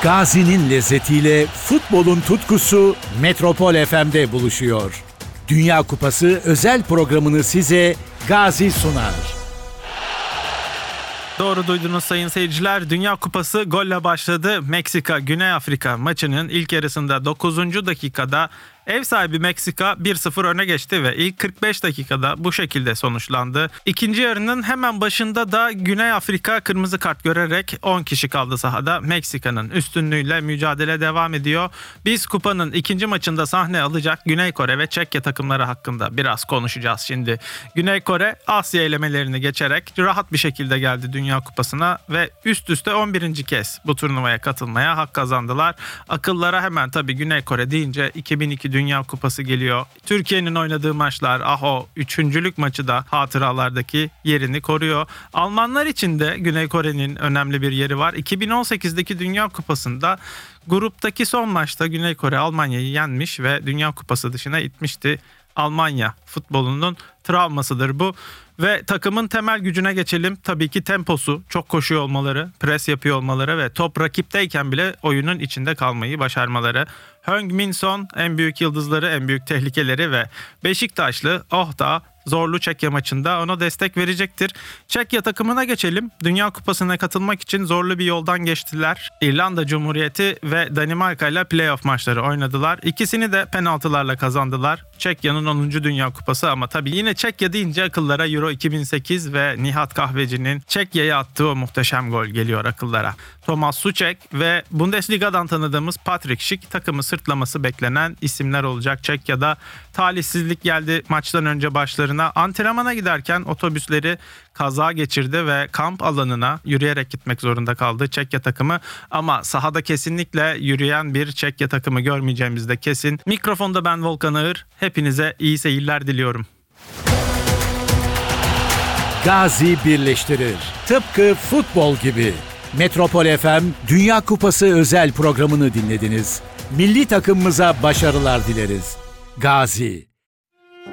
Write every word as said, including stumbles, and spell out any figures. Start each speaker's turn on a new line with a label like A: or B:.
A: Gazi'nin lezzetiyle futbolun tutkusu Metropol F M'de buluşuyor. Dünya Kupası özel programını size Gazi sunar.
B: Doğru duydunuz sayın seyirciler. Dünya Kupası golle başladı. Meksika-Güney Afrika maçının ilk yarısında dokuzuncu dakikada ev sahibi Meksika bir sıfır öne geçti ve ilk kırk beş dakikada bu şekilde sonuçlandı. İkinci yarının hemen başında da Güney Afrika kırmızı kart görerek on kişi kaldı sahada. Meksika'nın üstünlüğüyle mücadele devam ediyor. Biz kupanın ikinci maçında sahne alacak Güney Kore ve Çekya takımları hakkında biraz konuşacağız şimdi. Güney Kore Asya elemelerini geçerek rahat bir şekilde geldi Dünya Kupası'na ve üst üste on birinci kez bu turnuvaya katılmaya hak kazandılar. Akıllara hemen tabii Güney Kore deyince iki bin iki Dünya Kupası geliyor. Türkiye'nin oynadığı maçlar, ah o üçüncülük maçı da hatıralardaki yerini koruyor. Almanlar için de Güney Kore'nin önemli bir yeri var. iki bin on sekizdeki Dünya Kupası'nda gruptaki son maçta Güney Kore Almanya'yı yenmiş ve Dünya Kupası dışına itmişti. Almanya futbolunun travmasıdır bu. Ve takımın temel gücüne geçelim. Tabii ki temposu, çok koşuyor olmaları, pres yapıyor olmaları ve top rakipteyken bile oyunun içinde kalmayı başarmaları. Heung-min Son en büyük yıldızları, en büyük tehlikeleri ve Beşiktaşlı Oh da zorlu Çekya maçında ona destek verecektir. Çekya takımına geçelim. Dünya Kupası'na katılmak için zorlu bir yoldan geçtiler. İrlanda Cumhuriyeti ve Danimarka ile playoff maçları oynadılar. İkisini de penaltılarla kazandılar. Çekya'nın onuncu Dünya Kupası ama tabii yine Çekya deyince akıllara Euro iki bin sekiz ve Nihat Kahveci'nin Çekya'ya attığı o muhteşem gol geliyor akıllara. Thomas Souček ve Bundesliga'dan tanıdığımız Patrick Schick takımı sırtlaması beklenen isimler olacak. Çekya'da talihsizlik geldi maçtan önce başlarına. Antrenmana giderken otobüsleri kaza geçirdi ve kamp alanına yürüyerek gitmek zorunda kaldı Çekya takımı. Ama sahada kesinlikle yürüyen bir Çekya takımı görmeyeceğimiz de kesin. Mikrofonda ben Volkan Ağır. Hepinize iyi seyirler diliyorum.
A: Gazi birleştirir. Tıpkı futbol gibi. Metropol F M Dünya Kupası özel programını dinlediniz. Milli takımımıza başarılar dileriz. Gazi.